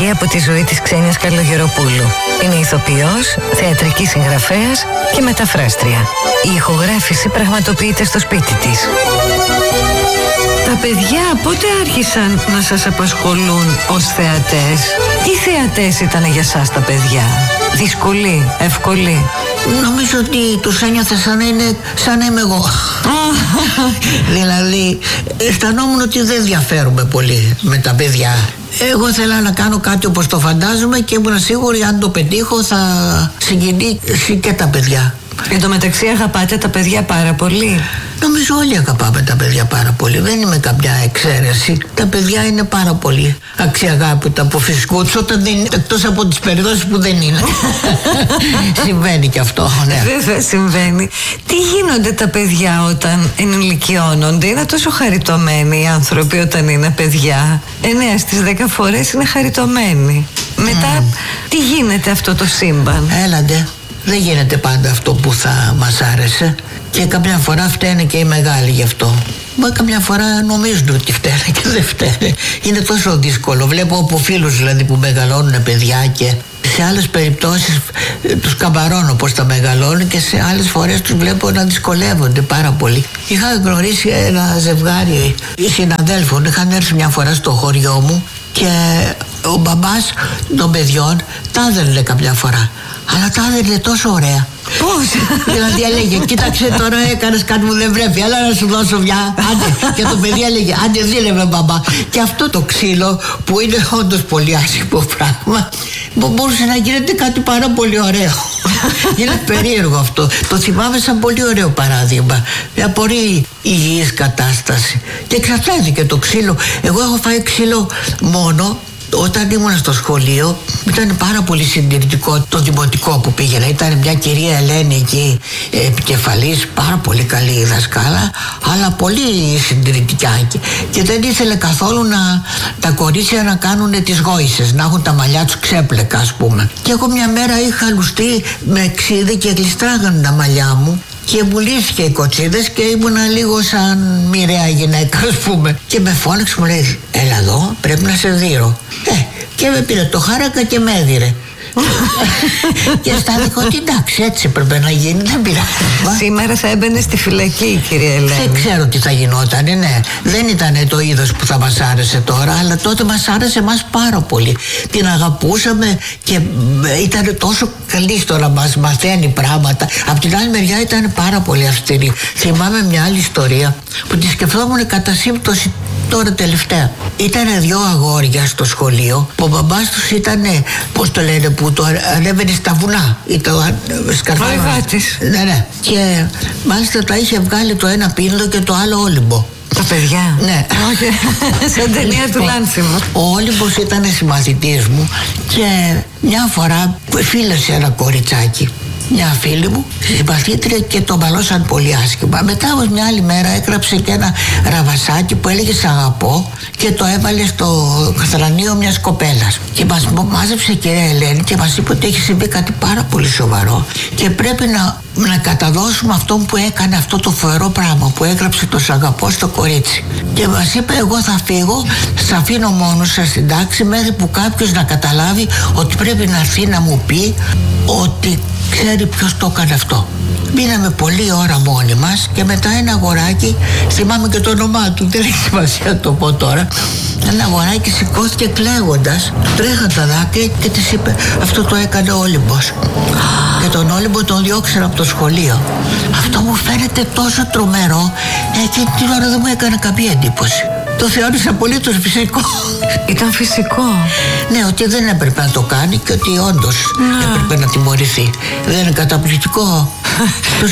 μουσική από τη ζωή της Ξένιας Καλογεροπούλου. Είναι ηθοποιός, θεατρική συγγραφέας και μεταφράστρια. Η ηχογράφηση πραγματοποιείται στο σπίτι της. Τα παιδιά πότε άρχισαν να σας απασχολούν ως θεατές? Τι θεατές ήταν για σας τα παιδιά? Δύσκολοι, εύκολοι? Νομίζω ότι τους ένιωθα σαν να είμαι εγώ. Δηλαδή αισθανόμουν ότι δεν διαφέρουμε πολύ με τα παιδιά. Εγώ θέλω να κάνω κάτι όπως το φαντάζομαι και ήμουν σίγουρη αν το πετύχω θα συγκινήσει και τα παιδιά. Εν τω μεταξύ αγαπάτε τα παιδιά πάρα πολύ? Νομίζω όλοι αγαπάμε τα παιδιά πάρα πολύ. Δεν είμαι καμιά εξαίρεση. Τα παιδιά είναι πάρα πολύ αξιαγάπητα από φυσικού τους, όταν δεν είναι, εκτός από τις περιόδους που δεν είναι. Συμβαίνει και αυτό, ναι. Βέβαια συμβαίνει. Τι γίνονται τα παιδιά όταν ενηλικιώνονται? Είναι τόσο χαριτωμένοι οι άνθρωποι όταν είναι παιδιά. 9 στις 10 φορές είναι χαριτωμένοι. Μετά τι γίνεται αυτό το σύμπαν? Έλαντε. Δεν γίνεται πάντα αυτό που θα μας άρεσε και καμιά φορά φταίνε και οι μεγάλοι γι' αυτό. Μα καμιά φορά νομίζουν ότι φταίνε και δεν φταίνε. Είναι τόσο δύσκολο. Βλέπω από φίλους δηλαδή που μεγαλώνουν παιδιά και σε άλλες περιπτώσεις τους καμπαρώνω πως τα μεγαλώνουν και σε άλλες φορές τους βλέπω να δυσκολεύονται πάρα πολύ. Είχα γνωρίσει ένα ζευγάρι συναδέλφων, είχαν έρθει μια φορά στο χωριό μου και ο μπαμπάς των παιδιών τα έδερνε κάποια φορά. Αλλά τα έδερνε τόσο ωραία. Πώς? Δηλαδή έλεγε, κοίταξε τώρα έκανες κάτι που δεν πρέπει, αλλά να σου δώσω μια. Άντε. Και το παιδί έλεγε, άντε δίλευε μπαμπά. Και αυτό το ξύλο που είναι όντως πολύ άσχημο πράγμα, μπορούσε να γίνεται κάτι πάρα πολύ ωραίο. Είναι περίεργο αυτό. Το θυμάμαι σαν πολύ ωραίο παράδειγμα. Μια πολύ υγιής κατάσταση. Και εξαρτάται το ξύλο. Εγώ έχω φάει ξύλο μόνο όταν ήμουν στο σχολείο. Ήταν πάρα πολύ συντηρητικό το δημοτικό που πήγαινα. Ήταν μια κυρία Ελένη εκεί επικεφαλής, πάρα πολύ καλή δασκάλα, αλλά πολύ συντηρητικά. Και δεν ήθελε καθόλου τα κορίτσια να κάνουν τις γόησες, να έχουν τα μαλλιά τους ξέπλεκα, ας πούμε. Και εγώ μια μέρα είχα λουστεί με ξύδι και γλιστράγανε τα μαλλιά μου. Και μου λύθηκε οι κοτσίδες και ήμουνα λίγο σαν μοιραία γυναίκα, ας πούμε. Και με φώναξε, μου λέει, έλα εδώ, πρέπει να σε δείρω. Και με πήρε το χάρακα και με έδιρε. Και αισθάνθηκα ότι εντάξει, έτσι πρέπει να γίνει, δεν πειράζει. Σήμερα θα έμπαινε στη φυλακή, κυρία Ελένη. Δεν ξέρω τι θα γινότανε, ναι. Δεν ήταν το είδος που θα μας άρεσε τώρα, αλλά τότε μας άρεσε μας πάρα πολύ. Την αγαπούσαμε και ήταν τόσο καλή στο να μας μαθαίνει πράγματα. Απ' την άλλη μεριά ήταν πάρα πολύ αυστηρή. Θυμάμαι μια άλλη ιστορία που τη σκεφτόμουν κατά σύμπτωση τώρα τελευταία. Ήτανε 2 αγόρια στο σχολείο που ο μπαμπάς τους ήτανε, πώς το λένε, που το ανέβαινε στα βουνά. Βοηβάτης. Ναι. Και μάλιστα τα είχε βγάλει το ένα πίνδο και το άλλο όλυμπο. Τα παιδιά. Ναι. Σαν ταινία του Λάνθιμου. Ο Όλυμπος ήταν συμμαθητής μου και μια φορά φίλεσε ένα κοριτσάκι. Μια φίλη μου, συμπαθήτρια, και το μαλώσαν πολύ άσχημα. Μετά όμως μια άλλη μέρα έγραψε και ένα ραβασάκι που έλεγε «Σ' αγαπώ» και το έβαλε στο θρανείο μιας κοπέλας. Και μας μάζεψε η κυρία Ελένη και μας είπε ότι έχει συμβεί κάτι πάρα πολύ σοβαρό και πρέπει να καταδώσουμε αυτόν που έκανε αυτό το φοβερό πράγμα, που έγραψε το «Σ' αγαπώ» στο κορίτσι. Και μας είπε, εγώ θα φύγω, θα αφήνω μόνος σας στην τάξη μέχρι που κάποιος να καταλάβει ότι πρέπει να έρθει να μου πει ότι ξέρει ποιος το έκανε αυτό. Μείναμε πολλή ώρα μόνοι μας και μετά ένα αγοράκι, θυμάμαι και το όνομά του, δεν έχει σημασία να το πω τώρα, ένα αγοράκι σηκώθηκε κλαίγοντας, τρέχαν τα δάκρυα και της είπε αυτό το έκανε ο Όλυμπος. Και τον Όλυμπο τον διώξαν από το σχολείο. Αυτό μου φαίνεται τόσο τρομερό, εκείνη την ώρα δεν μου έκανε καμία εντύπωση. Το θεώρησα απολύτως φυσικό. Ήταν φυσικό. Ναι, ότι δεν έπρεπε να το κάνει και ότι όντως έπρεπε να τιμωρηθεί. Δεν είναι καταπληκτικό? Το